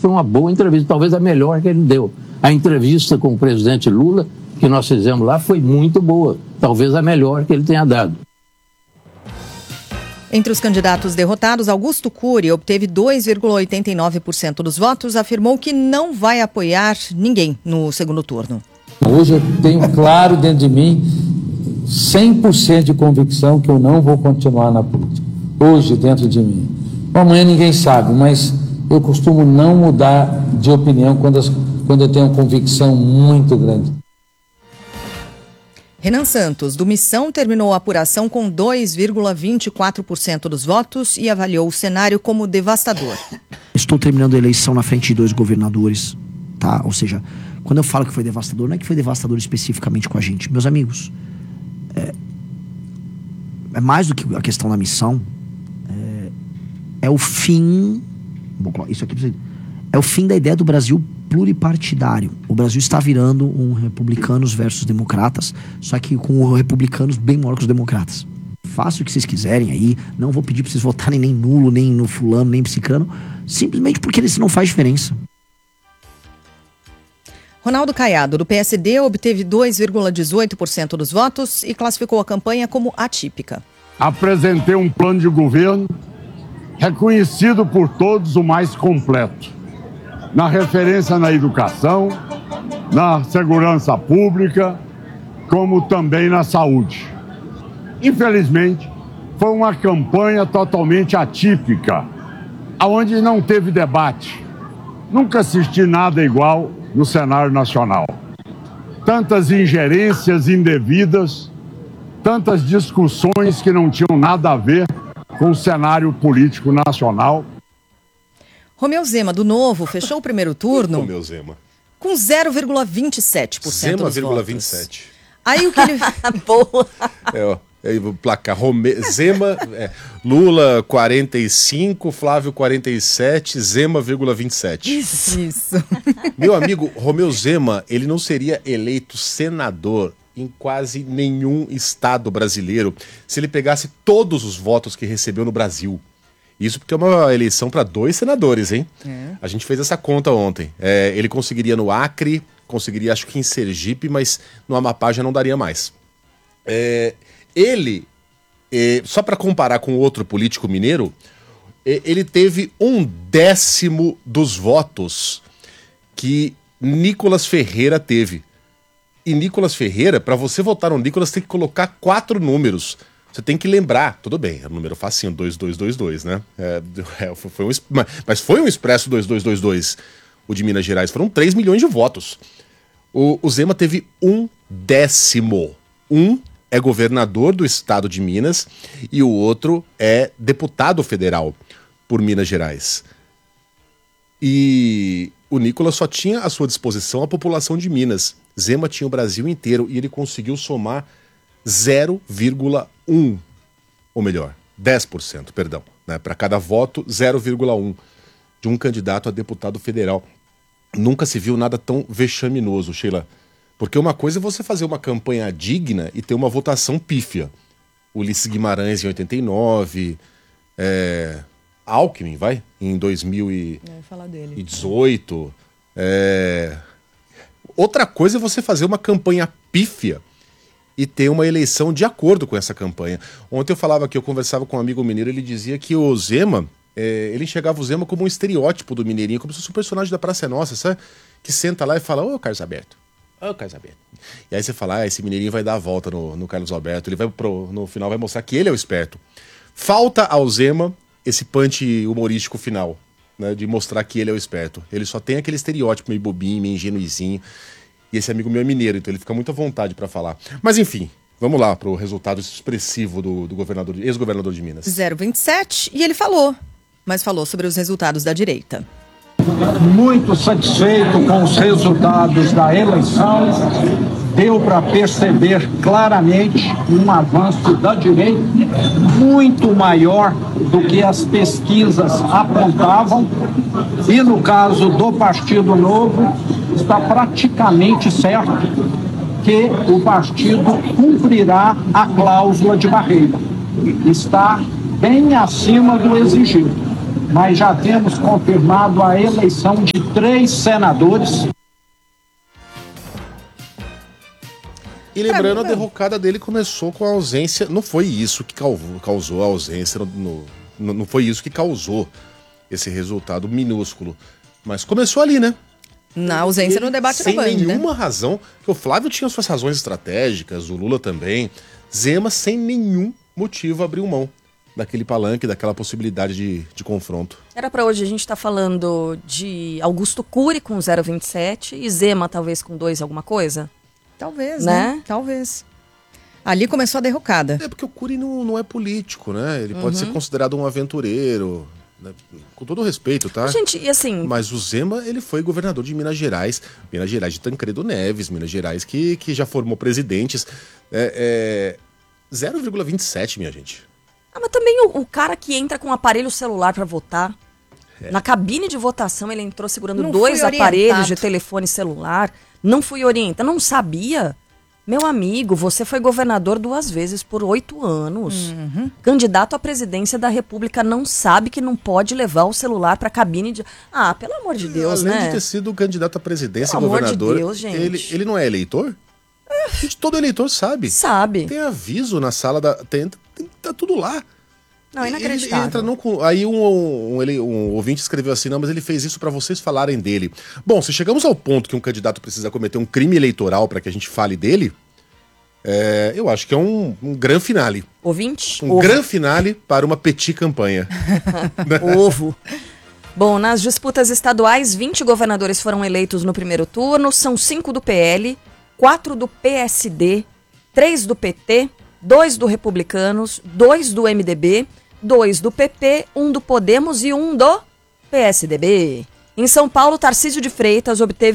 foi uma boa entrevista, talvez a melhor que ele deu. A entrevista com o presidente Lula, que nós fizemos lá, foi muito boa, talvez a melhor que ele tenha dado. Entre os candidatos derrotados, Augusto Cury obteve 2,89% dos votos, afirmou que não vai apoiar ninguém no segundo turno. Hoje eu tenho claro dentro de mim, 100% de convicção que eu não vou continuar na política. Hoje dentro de mim. Amanhã ninguém sabe, mas eu costumo não mudar de opinião quando eu tenho uma convicção muito grande. Renan Santos, do Missão, terminou a apuração com 2,24% dos votos e avaliou o cenário como devastador. Estou terminando a eleição na frente de 2 governadores, tá? Ou seja, quando eu falo que foi devastador, não é que foi devastador especificamente com a gente. Meus amigos, é mais do que a questão da missão, é o fim... Isso aqui é o fim da ideia do Brasil pluripartidário. O Brasil está virando um republicanos versus democratas, só que com republicanos bem maior que os democratas. Faça o que vocês quiserem aí, não vou pedir para vocês votarem nem nulo, nem no fulano, nem psicano, simplesmente porque isso não faz diferença. Ronaldo Caiado, do PSD, obteve 2,18% dos votos e classificou a campanha como atípica. Apresentei um plano de governo reconhecido por todos o mais completo. Na referência na educação, na segurança pública, como também na saúde. Infelizmente, foi uma campanha totalmente atípica, onde não teve debate. Nunca assisti nada igual no cenário nacional. Tantas ingerências indevidas, tantas discussões que não tinham nada a ver com o cenário político nacional. Romeu Zema, do Novo, fechou o primeiro turno Romeu Zema. com 0,27% dos votos. 0,27%. Aí o que ele... Boa! O placar. Zema, Lula 45, Flávio 47, Zema, 27. Isso. Meu amigo, Romeu Zema, ele não seria eleito senador em quase nenhum estado brasileiro se ele pegasse todos os votos que recebeu no Brasil. Isso porque é uma eleição para 2 senadores, hein? A gente fez essa conta ontem. Ele conseguiria no Acre, conseguiria acho que em Sergipe, mas no Amapá já não daria mais. Ele, só para comparar com outro político mineiro, ele teve 1/10 dos votos que Nicolas Ferreira teve. E Nicolas Ferreira, para você votar no Nicolas, tem que colocar 4 números. Você tem que lembrar, tudo bem, é um número facinho, 2222, né? Mas foi um expresso 2222, o de Minas Gerais, foram 3 milhões de votos. O Zema teve 1/10. Um é governador do estado de Minas e o outro é deputado federal por Minas Gerais. E o Nicolas só tinha à sua disposição a população de Minas. Zema tinha o Brasil inteiro e ele conseguiu somar 0,1, ou melhor, 10%, perdão, né? Para cada voto, 0,1 de um candidato a deputado federal. Nunca se viu nada tão vexaminoso, Sheila. Porque uma coisa é você fazer uma campanha digna e ter uma votação pífia. Ulisses Guimarães em 89, Alckmin, em 2018. Outra coisa é você fazer uma campanha pífia e ter uma eleição de acordo com essa campanha. Ontem eu falava que eu conversava com um amigo mineiro, ele dizia que o Zema, ele enxergava o Zema como um estereótipo do mineirinho, como se fosse um personagem da Praça é Nossa, sabe? Que senta lá e fala, ô Carlos Alberto, ô Carlos Alberto. E aí você fala, esse mineirinho vai dar a volta no Carlos Alberto, ele vai no final vai mostrar que ele é o esperto. Falta ao Zema esse punch humorístico final, né, de mostrar que ele é o esperto. Ele só tem aquele estereótipo meio bobinho, meio ingenuizinho. E esse amigo meu é mineiro, então ele fica muito à vontade para falar. Mas enfim, vamos lá para o resultado expressivo do governador, ex-governador de Minas. 0,27 e ele falou sobre os resultados da direita. Muito satisfeito com os resultados da eleição. Deu para perceber claramente um avanço da direita muito maior do que as pesquisas apontavam. E no caso do Partido Novo, está praticamente certo que o partido cumprirá a cláusula de barreira. Está bem acima do exigido. mas já temos confirmado a eleição de 3 senadores. E lembrando, a derrocada dele começou com a ausência. Não foi isso que causou a ausência, não foi isso que causou esse resultado minúsculo. Mas começou ali, né? Na ausência no debate sem na Band, nenhuma razão. Porque o Flávio tinha suas razões estratégicas, o Lula também. Zema, sem nenhum motivo, abriu mão daquele palanque, daquela possibilidade de confronto. Era para hoje a gente estar falando de Augusto Cury com 0,27 e Zema talvez com 2 alguma coisa? Talvez, né? Talvez. Ali começou a derrocada. É porque o Cury não é político, né? Ele pode ser considerado um aventureiro, né? Com todo o respeito, tá? Gente, e assim... Mas o Zema, ele foi governador de Minas Gerais de Tancredo Neves, Minas Gerais que já formou presidentes. 0,27, minha gente. Ah, mas também o cara que entra com um aparelho celular para votar, na cabine de votação ele entrou segurando 2 aparelhos de telefone celular, não fui orientado, não sabia? Meu amigo, você foi governador 2 vezes por 8 anos. Candidato à presidência da República não sabe que não pode levar o celular para a cabine de... Ah, pelo amor de Deus, Além né? de ter sido candidato à presidência e Pelo governador, amor de Deus, gente. Ele não é eleitor? Gente, todo eleitor sabe. Sabe. Tem aviso na sala da... Tá tudo lá. Não, inacreditável. Ele entra aí um ouvinte escreveu assim, não, mas ele fez isso pra vocês falarem dele. Bom, se chegamos ao ponto que um candidato precisa cometer um crime eleitoral pra que a gente fale dele, eu acho que é um gran finale. Ouvinte? Um gran finale para uma petit campanha. Ovo. Bom, nas disputas estaduais, 20 governadores foram eleitos no primeiro turno, são 5 do PL, 4 do PSD, 3 do PT, 2 do Republicanos, 2 do MDB, 2 do PP, 1 do Podemos e 1 do PSDB. Em São Paulo, Tarcísio de Freitas obteve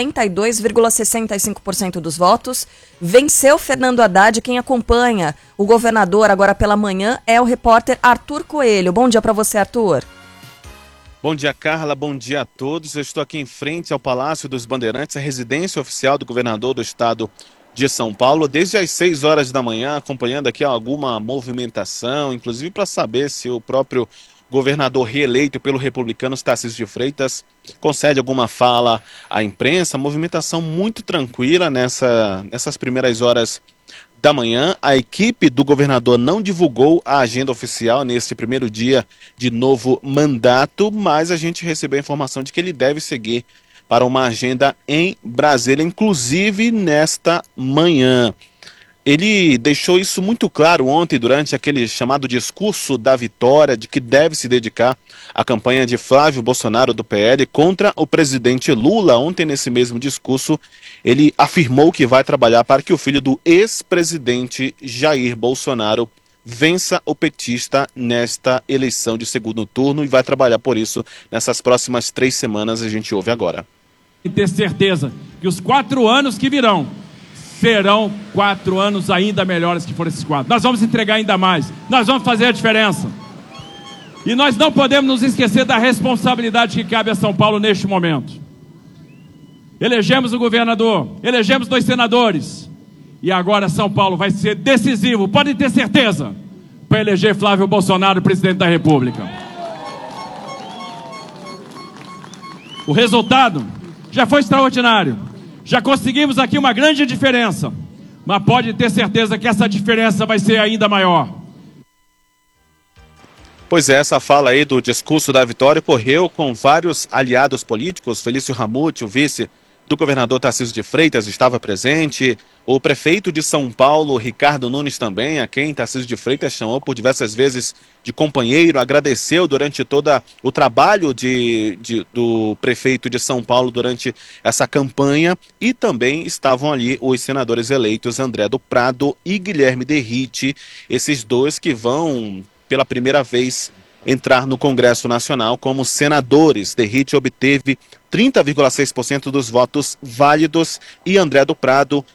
62,65% dos votos, venceu Fernando Haddad. Quem acompanha o governador agora pela manhã é o repórter Arthur Coelho. Bom dia para você, Arthur. Bom dia, Carla. Bom dia a todos. Eu estou aqui em frente ao Palácio dos Bandeirantes, a residência oficial do governador do estado de São Paulo, desde as 6 horas da manhã, acompanhando aqui alguma movimentação, inclusive para saber se o próprio governador reeleito pelo Republicanos, Tarcísio de Freitas, concede alguma fala à imprensa. Movimentação muito tranquila nessas primeiras horas da manhã. A equipe do governador não divulgou a agenda oficial neste primeiro dia de novo mandato, mas a gente recebeu a informação de que ele deve seguir para uma agenda em Brasília, inclusive nesta manhã. Ele deixou isso muito claro ontem durante aquele chamado discurso da vitória, de que deve se dedicar à campanha de Flávio Bolsonaro do PL contra o presidente Lula. Ontem, nesse mesmo discurso, ele afirmou que vai trabalhar para que o filho do ex-presidente Jair Bolsonaro vença o petista nesta eleição de segundo turno e vai trabalhar por isso nessas próximas 3 semanas, a gente ouve agora. E ter certeza que os 4 anos que virão serão 4 anos ainda melhores que foram esses 4. Nós vamos entregar ainda mais, nós vamos fazer a diferença. E nós não podemos nos esquecer da responsabilidade que cabe a São Paulo neste momento. Elegemos o governador, elegemos 2 senadores. E agora São Paulo vai ser decisivo, podem ter certeza, para eleger Flávio Bolsonaro presidente da República. O resultado já foi extraordinário. Já conseguimos aqui uma grande diferença. Mas pode ter certeza que essa diferença vai ser ainda maior. Pois é, essa fala aí do discurso da vitória ocorreu com vários aliados políticos. Felício Ramute, o vice do governador Tarcísio de Freitas, estava presente. O prefeito de São Paulo, Ricardo Nunes, também, a quem Tarcísio de Freitas chamou por diversas vezes de companheiro, agradeceu durante todo o trabalho do prefeito de São Paulo durante essa campanha. E também estavam ali os senadores eleitos André do Prado e Guilherme Derrite, esses 2 que vão pela primeira vez entrar no Congresso Nacional como senadores. Derrite obteve 30,6% dos votos válidos e André do Prado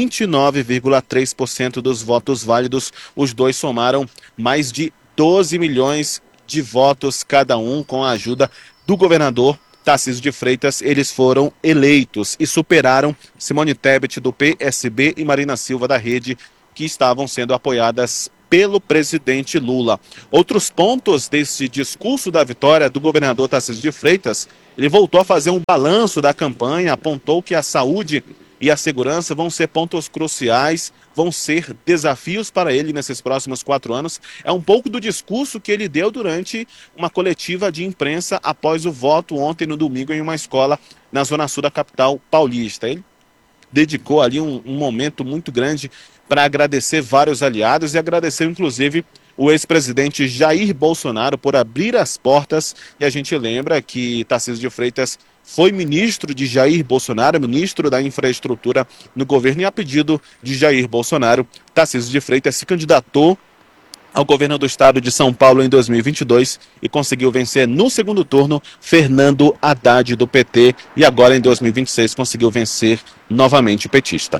29,3% dos votos válidos. Os 2 somaram mais de 12 milhões de votos cada um. Com a ajuda do governador Tarcísio de Freitas, eles foram eleitos e superaram Simone Tebet do PSB e Marina Silva da Rede, que estavam sendo apoiadas pelo presidente Lula. Outros pontos desse discurso da vitória do governador Tarcísio de Freitas, ele voltou a fazer um balanço da campanha, apontou que a saúde e a segurança vão ser pontos cruciais, vão ser desafios para ele nesses próximos 4 anos. É um pouco do discurso que ele deu durante uma coletiva de imprensa após o voto ontem no domingo em uma escola na zona sul da capital paulista. Ele dedicou ali um momento muito grande para agradecer vários aliados e agradecer inclusive o ex-presidente Jair Bolsonaro por abrir as portas. E a gente lembra que Tarcísio de Freitas foi ministro de Jair Bolsonaro, ministro da infraestrutura no governo, e a pedido de Jair Bolsonaro, Tarcísio de Freitas se candidatou ao governo do estado de São Paulo em 2022 e conseguiu vencer no segundo turno Fernando Haddad do PT, e agora em 2026 conseguiu vencer novamente o petista.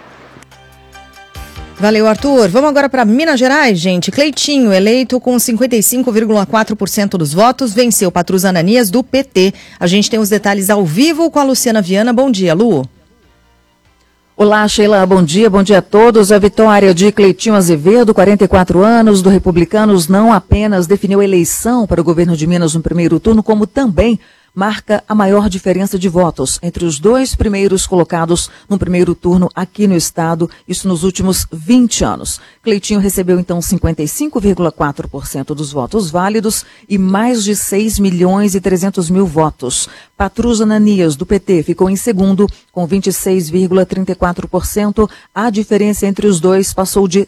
Valeu, Arthur. Vamos agora para Minas Gerais, gente. Cleitinho, eleito com 55,4% dos votos, venceu Patrus Ananias do PT. A gente tem os detalhes ao vivo com a Luciana Viana. Bom dia, Lu. Olá, Sheila, bom dia a todos. A vitória de Cleitinho Azevedo, 44 anos, do Republicanos, não apenas definiu a eleição para o governo de Minas no primeiro turno, como também marca a maior diferença de votos entre os 2 primeiros colocados no primeiro turno aqui no estado, isso nos últimos 20 anos. Cleitinho recebeu, então, 55,4% dos votos válidos e mais de 6.300.000 votos. Patrus Ananias, do PT, ficou em segundo, com 26,34%. A diferença entre os dois passou de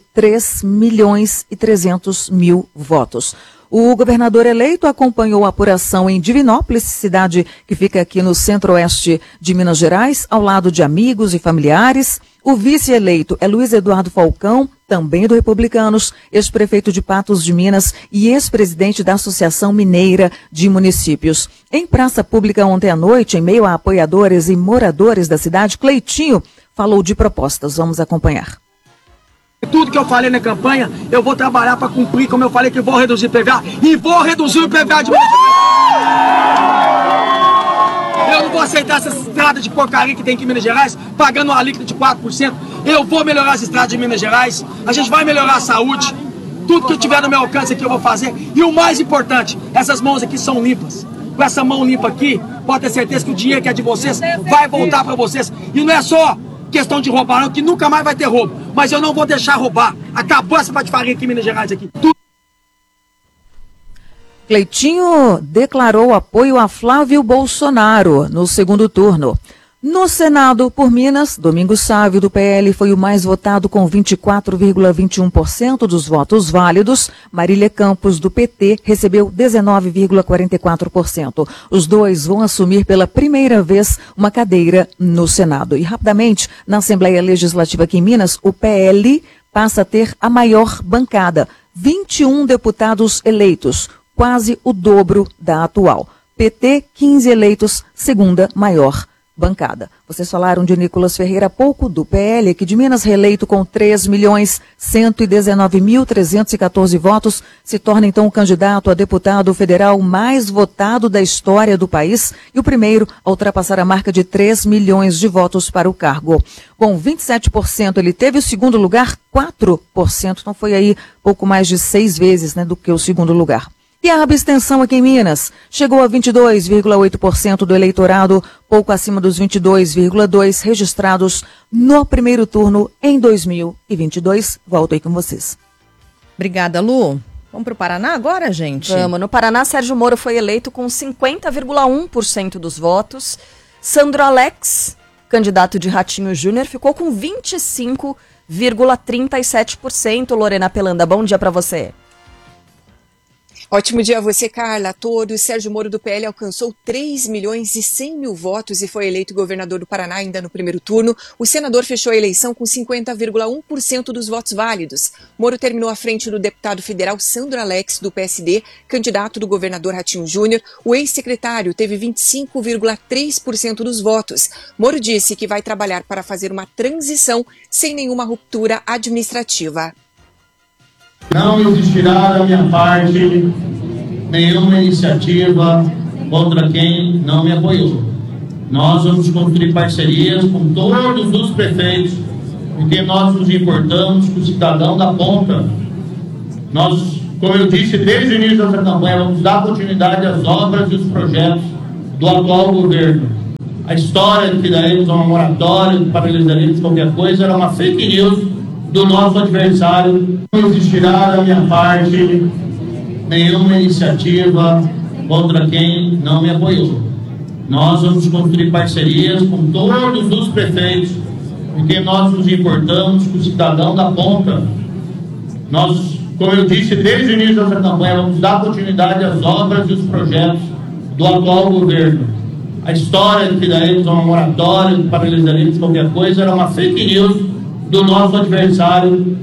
3.300.000 votos. O governador eleito acompanhou a apuração em Divinópolis, cidade que fica aqui no centro-oeste de Minas Gerais, ao lado de amigos e familiares. O vice-eleito é Luiz Eduardo Falcão, também do Republicanos, ex-prefeito de Patos de Minas e ex-presidente da Associação Mineira de Municípios. Em praça pública ontem à noite, em meio a apoiadores e moradores da cidade, Cleitinho falou de propostas. Vamos acompanhar. Tudo que eu falei na campanha, eu vou trabalhar para cumprir, como eu falei que vou reduzir o PVA, e vou reduzir o PVA de Minas Gerais. Eu não vou aceitar essa estrada de porcaria que tem aqui em Minas Gerais, pagando uma alíquota de 4%. Eu vou melhorar as estradas de Minas Gerais, a gente vai melhorar a saúde, tudo que eu tiver no meu alcance aqui eu vou fazer. E o mais importante, essas mãos aqui são limpas. Com essa mão limpa aqui, pode ter certeza que o dinheiro que é de vocês vai voltar para vocês. E não é só questão de roubar, não, que nunca mais vai ter roubo. Mas eu não vou deixar roubar. Acabou essa patifaria aqui em Minas Gerais. Aqui. Cleitinho declarou apoio a Flávio Bolsonaro no segundo turno. No Senado, por Minas, Domingos Sávio, do PL, foi o mais votado com 24,21% dos votos válidos. Marília Campos, do PT, recebeu 19,44%. Os dois vão assumir pela primeira vez uma cadeira no Senado. E, rapidamente, na Assembleia Legislativa aqui em Minas, o PL passa a ter a maior bancada. 21 deputados eleitos, quase o dobro da atual. PT, 15 eleitos, segunda maior bancada. Vocês falaram de Nicolas Ferreira há pouco, do PL, aqui de Minas, reeleito com 3.119.314 votos, se torna então o candidato a deputado federal mais votado da história do país e o primeiro a ultrapassar a marca de 3 milhões de votos para o cargo. Com 27%, ele teve o segundo lugar, 4%, então foi aí pouco mais de 6 vezes, né, do que o segundo lugar. E a abstenção aqui em Minas chegou a 22,8% do eleitorado, pouco acima dos 22,2% registrados no primeiro turno em 2022. Volto aí com vocês. Obrigada, Lu. Vamos para o Paraná agora, gente? Vamos. No Paraná, Sérgio Moro foi eleito com 50,1% dos votos. Sandro Alex, candidato de Ratinho Júnior, ficou com 25,37%. Lorena Pelanda, bom dia para você. Ótimo dia a você, Carla, a todos. Sérgio Moro do PL alcançou 3.100.000 votos e foi eleito governador do Paraná ainda no primeiro turno. O senador fechou a eleição com 50,1% dos votos válidos. Moro terminou à frente do deputado federal Sandro Alex, do PSD, candidato do governador Ratinho Júnior. O ex-secretário teve 25,3% dos votos. Moro disse que vai trabalhar para fazer uma transição sem nenhuma ruptura administrativa. Não existirá da minha parte nenhuma iniciativa contra quem não me apoiou. Nós vamos construir parcerias com todos os prefeitos, porque nós nos importamos com o cidadão da ponta, Nós, como eu disse, desde o início dessa campanha, vamos dar continuidade às obras e os projetos do atual governo. A história de que daremos uma moratória, de paralisaremos qualquer coisa, era uma fake news do nosso adversário. Não existirá da minha parte nenhuma iniciativa contra quem não me apoiou. Nós vamos construir parcerias com todos os prefeitos, porque nós nos importamos com o cidadão da ponta. Nós, como eu disse, desde o início dessa campanha, vamos dar continuidade às obras e os projetos do atual governo. A história de que daremos uma moratória, de paralisaremos qualquer coisa, era uma fake news do nosso adversário.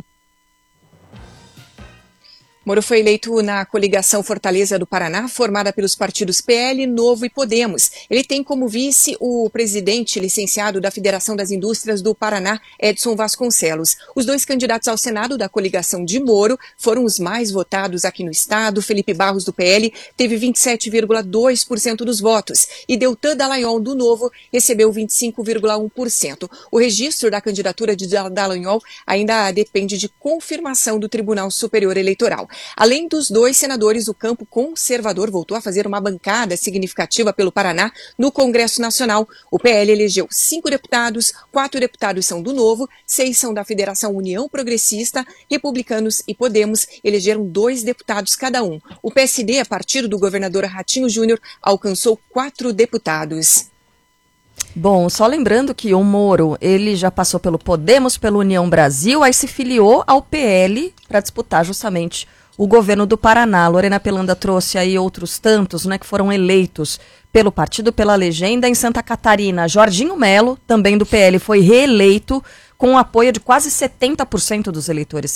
Moro foi eleito na coligação Fortaleza do Paraná, formada pelos partidos PL, Novo e Podemos. Ele tem como vice o presidente licenciado da Federação das Indústrias do Paraná, Edson Vasconcelos. Os dois candidatos ao Senado da coligação de Moro foram os mais votados aqui no estado. Felipe Barros, do PL, teve 27,2% dos votos e Deltan Dallagnol, do Novo, recebeu 25,1%. O registro da candidatura de Dallagnol ainda depende de confirmação do Tribunal Superior Eleitoral. Além dos dois senadores, o campo conservador voltou a fazer uma bancada significativa pelo Paraná no Congresso Nacional. O PL elegeu 5 deputados, 4 deputados são do Novo, 6 são da Federação União Progressista, Republicanos e Podemos elegeram 2 deputados cada um. O PSD, a partir do governador Ratinho Júnior, alcançou 4 deputados. Bom, só lembrando que o Moro, ele já passou pelo Podemos, pela União Brasil, aí se filiou ao PL para disputar justamente o governo do Paraná. Lorena Pelanda trouxe aí outros tantos, né, que foram eleitos pelo partido, pela legenda. Em Santa Catarina, Jorginho Melo, também do PL, foi reeleito com o apoio de quase 70% dos eleitores,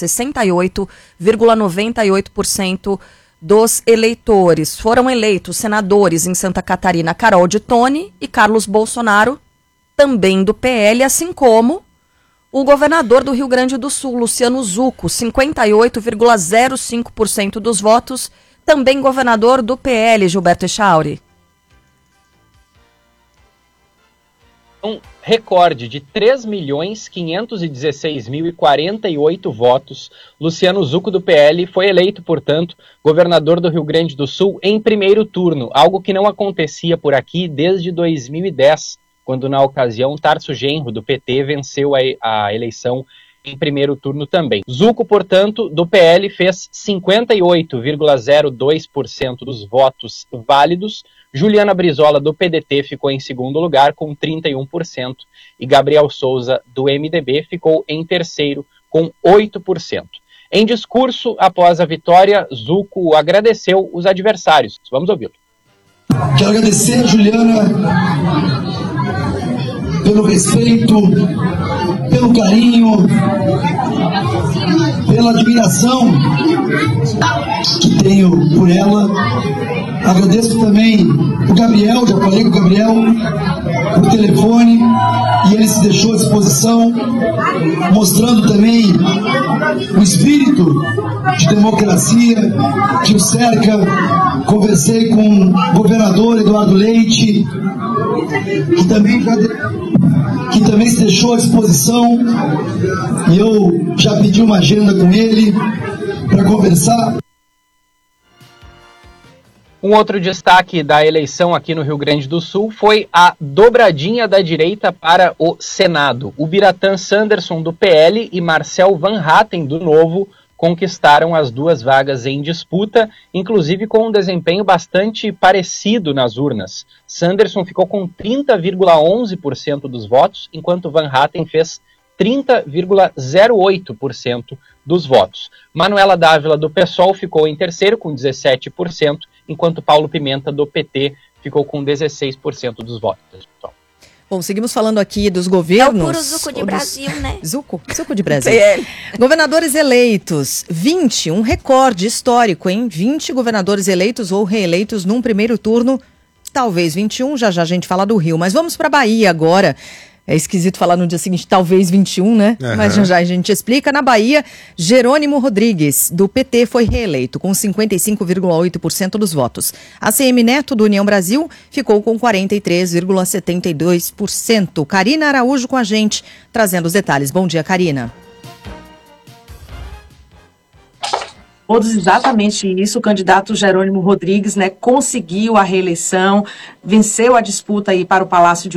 68,98% dos eleitores. Foram eleitos senadores em Santa Catarina Carol de Tone e Carlos Bolsonaro, também do PL, assim como o governador do Rio Grande do Sul, Luciano Zucco, 58,05% dos votos, também governador do PL, Gilberto Echauri. Um recorde de 3.516.048 votos. Luciano Zucco, do PL, foi eleito, portanto, governador do Rio Grande do Sul em primeiro turno, algo que não acontecia por aqui desde 2010, quando, na ocasião, Tarso Genro, do PT, venceu a eleição em primeiro turno também. Zucco, portanto, do PL, fez 58,02% dos votos válidos. Juliana Brizola, do PDT, ficou em segundo lugar, com 31%, e Gabriel Souza, do MDB, ficou em terceiro, com 8%. Em discurso, após a vitória, Zucco agradeceu os adversários. Vamos ouvi-lo. Quero agradecer a Juliana pelo respeito, pelo carinho, pela admiração que tenho por ela. Agradeço também o Gabriel, já falei com o Gabriel por telefone, e ele se deixou à disposição, mostrando também o espírito de democracia que o cerca. Conversei com o governador Eduardo Leite, que também se deixou à disposição, e eu já pedi uma agenda com ele para conversar. Um outro destaque da eleição aqui no Rio Grande do Sul foi a dobradinha da direita para o Senado. O Biratã Sanderson, do PL, e Marcel Van Hatten, do Novo, conquistaram as 2 vagas em disputa, inclusive com um desempenho bastante parecido nas urnas. Sanderson ficou com 30,11% dos votos, enquanto Van Hatten fez 30,08% dos votos. Manuela Dávila, do PSOL, ficou em terceiro, com 17%, enquanto Paulo Pimenta, do PT, ficou com 16% dos votos. Bom, seguimos falando aqui dos governos. É o puro Zucco de Brasil, né? Zucco de Brasil. Governadores eleitos, 20, um recorde histórico, hein? 20 governadores eleitos ou reeleitos num primeiro turno, talvez 21, já a gente fala do Rio. Mas vamos para a Bahia agora. É esquisito falar no dia seguinte, talvez 21, né? Uhum. Mas já a gente explica. Na Bahia, Jerônimo Rodrigues, do PT, foi reeleito com 55,8% dos votos. ACM Neto, do União Brasil, ficou com 43,72%. Karina Araújo com a gente, trazendo os detalhes. Bom dia, Karina. todos exatamente isso. O candidato Jerônimo Rodrigues, né, conseguiu a reeleição, venceu a disputa aí para o Palácio de